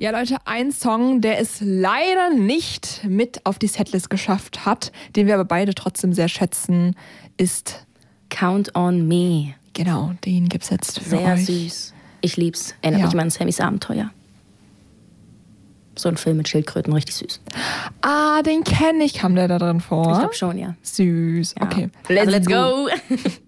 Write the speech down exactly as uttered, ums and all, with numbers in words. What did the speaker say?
Ja, Leute, ein Song, der es leider nicht mit auf die Setlist geschafft hat, den wir aber beide trotzdem sehr schätzen, ist Count on Me. Genau, den gibt's jetzt für Sehr euch. süß. Ich lieb's. Erinnert Ja. mich immer an Sammys Abenteuer. So ein Film mit Schildkröten, richtig süß. Ah, den kenne ich. Kam der da drin vor? Ich glaube schon, ja. Süß. Ja. Okay. Also let's go.